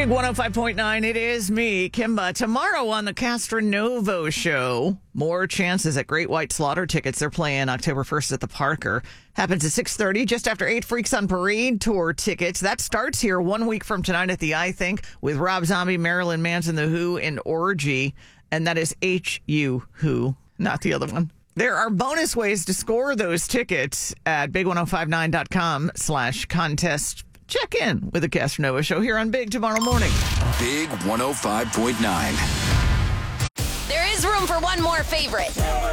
Big 105.9, it is me, Kimba. Tomorrow on the Castronovo Show, more chances at Great White Slaughter tickets. They're playing October 1st at the Parker. Happens at 6:30, just after 8 Freaks on Parade tour tickets. That starts here 1 week from tonight at the I Think with Rob Zombie, Marilyn Manson, The Who, and Orgy. And that is H-U, Who, not the other one. There are bonus ways to score those tickets at big1059.com/contest. Check in with the Castronovo Show here on Big tomorrow morning. Big 105.9. There is room for one more favorite.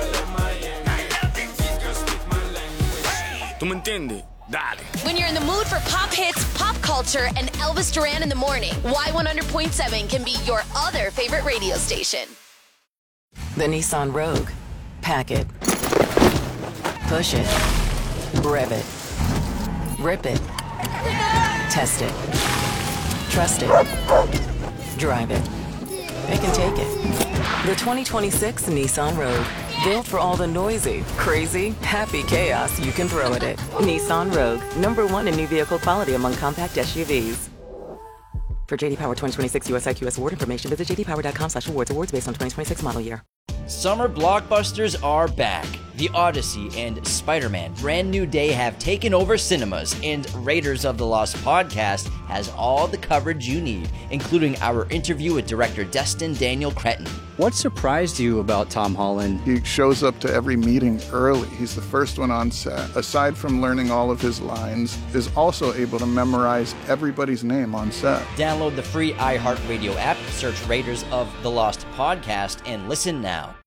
When you're in the mood for pop hits, pop culture, and Elvis Duran in the morning, Y100.7 can be your other favorite radio station. The Nissan Rogue. Pack it. Push it. Rev it. Rip it. Test it. Trust it. Drive it. It can take it. The 2026 Nissan Rogue. Built for all the noisy, crazy, happy chaos you can throw at it. Nissan Rogue. #1 in new vehicle quality among compact SUVs. For JD Power 2026 US IQS award information, visit jdpower.com/awards. Awards based on 2026 model year. Summer blockbusters are back. The Odyssey and Spider-Man Brand New Day have taken over cinemas, and Raiders of the Lost podcast has all the coverage you need, including our interview with director Destin Daniel Cretton. What surprised you about Tom Holland? He shows up to every meeting early. He's the first one on set. Aside from learning all of his lines, is also able to memorize everybody's name on set. Download the free iHeartRadio app, search Raiders of the Lost podcast, and listen now.